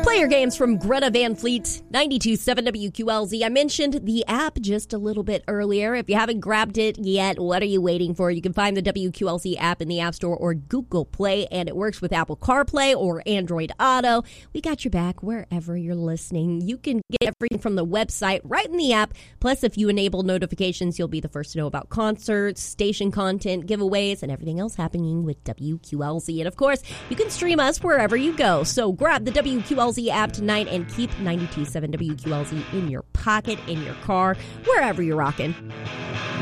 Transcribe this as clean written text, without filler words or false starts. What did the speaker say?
Play your games from Greta Van Fleet, 92.7 WQLZ. I mentioned the app just a little bit earlier. If you haven't grabbed it yet, what are you waiting for? You can find the WQLZ app in the App Store or Google Play, and it works with Apple CarPlay or Android Auto. We got your back wherever you're listening. You can get everything from the website right in the app. Plus, if you enable notifications, you'll be the first to know about concerts, station content, giveaways, and everything else happening with WQLZ. And, of course, you can stream us wherever you go. So grab the WQLZ app tonight and keep 92.7 WQLZ in your pocket, in your car, wherever you're rocking.